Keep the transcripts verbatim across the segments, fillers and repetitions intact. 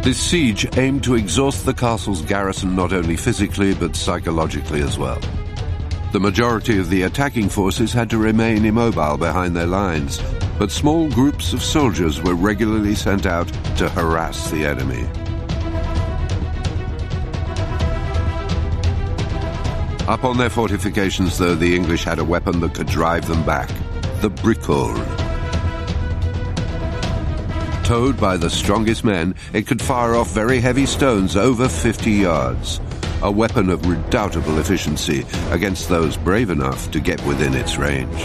This siege aimed to exhaust the castle's garrison not only physically but psychologically as well. The majority of the attacking forces had to remain immobile behind their lines, but small groups of soldiers were regularly sent out to harass the enemy. Up on their fortifications, though, the English had a weapon that could drive them back, the bricole. Towed by the strongest men, it could fire off very heavy stones over fifty yards, a weapon of redoubtable efficiency against those brave enough to get within its range.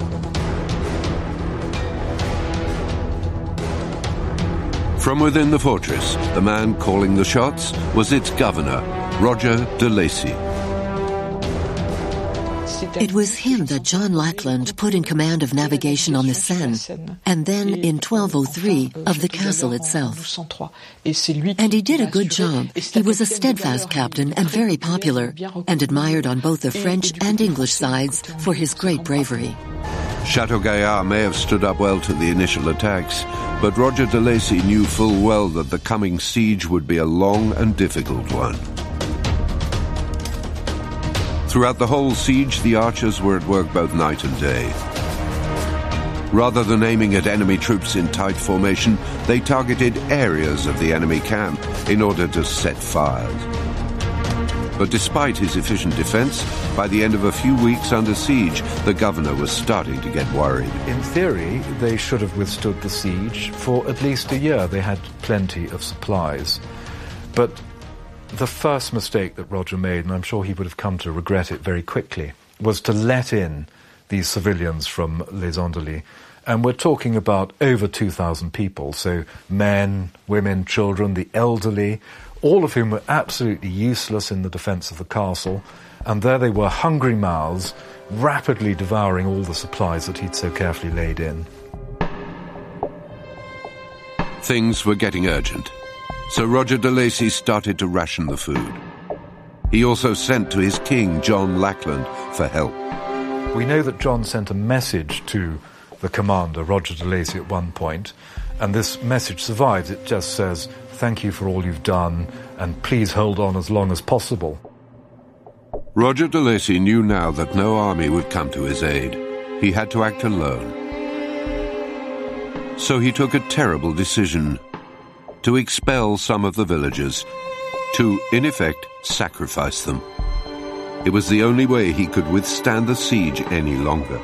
From within the fortress, the man calling the shots was its governor, Roger de Lacy. It was him that John Lackland put in command of navigation on the Seine, and then in twelve oh three of the castle itself. And he did a good job. He was a steadfast captain and very popular, and admired on both the French and English sides for his great bravery. Chateau Gaillard may have stood up well to the initial attacks, but Roger de Lacy knew full well that the coming siege would be a long and difficult one. Throughout the whole siege, the archers were at work both night and day. Rather than aiming at enemy troops in tight formation, they targeted areas of the enemy camp in order to set fires. But despite his efficient defense, by the end of a few weeks under siege, the governor was starting to get worried. In theory, they should have withstood the siege for at least a year. They had plenty of supplies. But the first mistake that Roger made, and I'm sure he would have come to regret it very quickly, was to let in these civilians from Les Andelys. And we're talking about over two thousand people, so men, women, children, the elderly, all of whom were absolutely useless in the defence of the castle. And there they were, hungry mouths, rapidly devouring all the supplies that he'd so carefully laid in. Things were getting urgent. So Roger de Lacy started to ration the food. He also sent to his king, John Lackland, for help. We know that John sent a message to the commander, Roger de Lacy, at one point, and this message survives. It just says, "Thank you for all you've done, and please hold on as long as possible." Roger de Lacy knew now that no army would come to his aid. He had to act alone. So he took a terrible decision: to expel some of the villagers, to, in effect, sacrifice them. It was the only way he could withstand the siege any longer.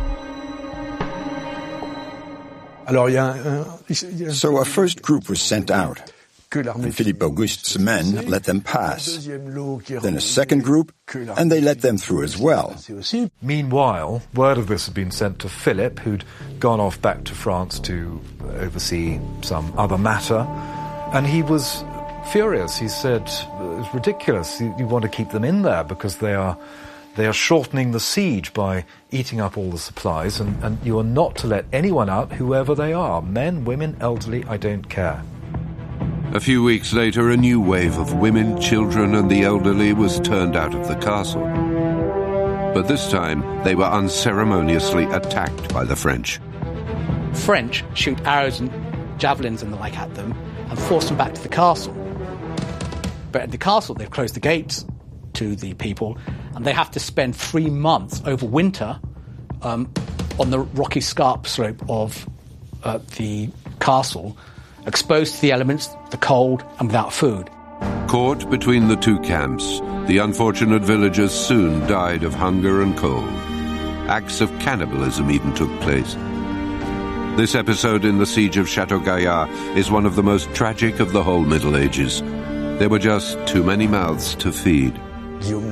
So a first group was sent out, and Philippe Auguste's men let them pass. Then a second group, and they let them through as well. Meanwhile, word of this had been sent to Philip, who'd gone off back to France to oversee some other matter, and he was furious. He said, "It's ridiculous. You, you want to keep them in there because they are they are shortening the siege by eating up all the supplies, and, and you are not to let anyone out, whoever they are, men, women, elderly, I don't care." A few weeks later, a new wave of women, children, and the elderly was turned out of the castle. But this time, they were unceremoniously attacked by the French. French shoot arrows and javelins and the like at them and force them back to the castle. But at the castle, they've closed the gates to the people, and they have to spend three months over winter um, on the rocky scarp slope of uh, the castle, exposed to the elements, the cold, and without food. Caught between the two camps, the unfortunate villagers soon died of hunger and cold. Acts of cannibalism even took place. This episode in the siege of Chateau Gaillard is one of the most tragic of the whole Middle Ages. There were just too many mouths to feed. Guillaume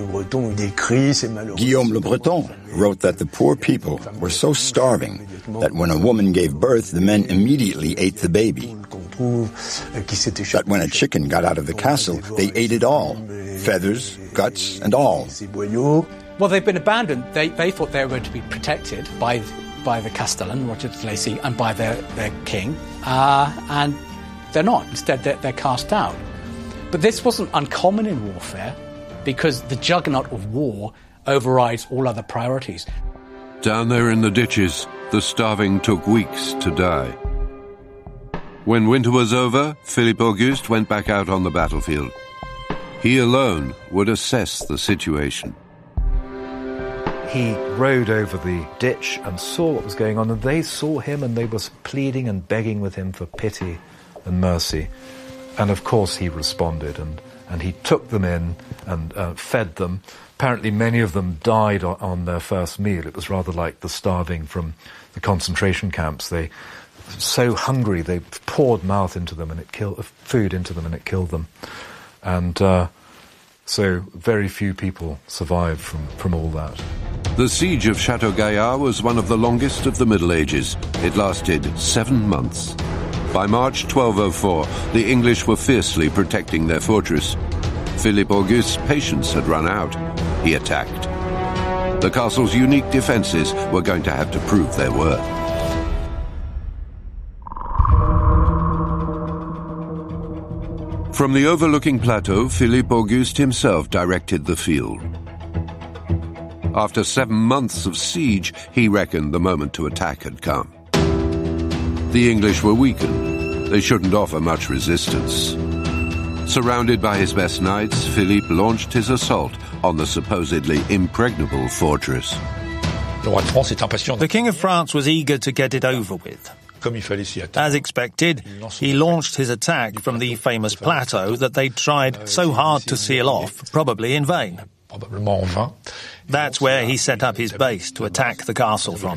Le Breton wrote that the poor people were so starving that when a woman gave birth, the men immediately ate the baby. That when a chicken got out of the castle, they ate it all, feathers, guts, and all. Well, they've been abandoned. They, they thought they were going to be protected by by the Castellan, Roger de Lacy, and by their, their king, uh, and they're not. Instead, they're, they're cast out. But this wasn't uncommon in warfare, because the juggernaut of war overrides all other priorities. Down there in the ditches, the starving took weeks to die. When winter was over, Philippe Auguste went back out on the battlefield. He alone would assess the situation. He rode over the ditch and saw what was going on, and they saw him and they were pleading and begging with him for pity and mercy. And of course he responded, and, and he took them in and uh, fed them. Apparently many of them died on, on their first meal. It was rather like the starving from the concentration camps. They were so hungry, they poured mouth into them and it killed, food into them and it killed them. And uh, so very few people survived from, from all that. The siege of Chateau Gaillard was one of the longest of the Middle Ages. It lasted seven months. By March twelve oh four, the English were fiercely protecting their fortress. Philippe Auguste's patience had run out. He attacked. The castle's unique defences were going to have to prove their worth. From the overlooking plateau, Philippe Auguste himself directed the field. After seven months of siege, he reckoned the moment to attack had come. The English were weakened. They shouldn't offer much resistance. Surrounded by his best knights, Philippe launched his assault on the supposedly impregnable fortress. The King of France was eager to get it over with. As expected, he launched his attack from the famous plateau that they tried so hard to seal off, probably in vain. That's where he set up his base to attack the castle from.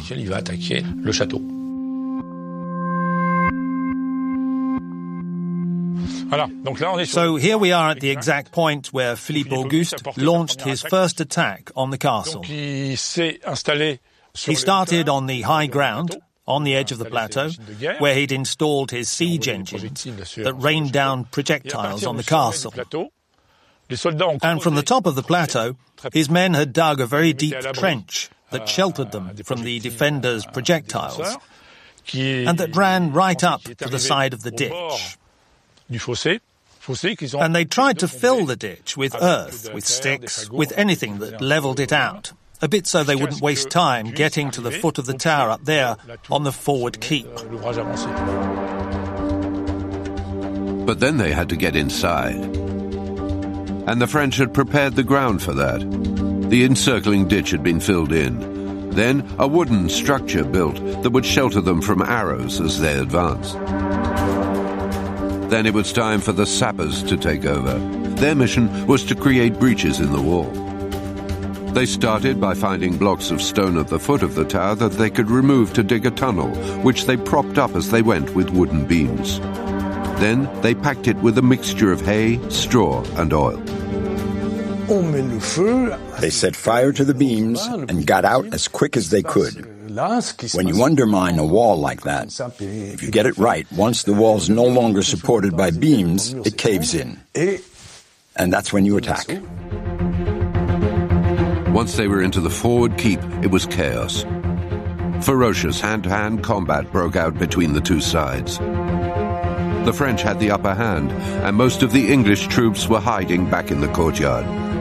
So here we are at the exact point where Philippe Auguste launched his first attack on the castle. He started on the high ground, on the edge of the plateau, where he'd installed his siege engines that rained down projectiles on the castle. And from the top of the plateau, his men had dug a very deep trench that sheltered them from the defenders' projectiles, and that ran right up to the side of the ditch. And they tried to fill the ditch with earth, with sticks, with anything that levelled it out, a bit so they wouldn't waste time getting to the foot of the tower up there on the forward keep. But then they had to get inside. And the French had prepared the ground for that. The encircling ditch had been filled in. Then a wooden structure built that would shelter them from arrows as they advanced. Then it was time for the sappers to take over. Their mission was to create breaches in the wall. They started by finding blocks of stone at the foot of the tower that they could remove to dig a tunnel, which they propped up as they went with wooden beams. Then they packed it with a mixture of hay, straw, and oil. They set fire to the beams and got out as quick as they could. When you undermine a wall like that, if you get it right, once the wall's no longer supported by beams, it caves in. And that's when you attack. Once they were into the forward keep, it was chaos. Ferocious hand-to-hand combat broke out between the two sides. The French had the upper hand, and most of the English troops were hiding back in the courtyard.